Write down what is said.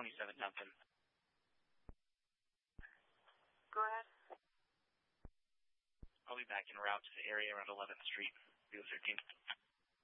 27 Duncan. Go ahead. I'll be back en route to the area around 11th Street, 13th.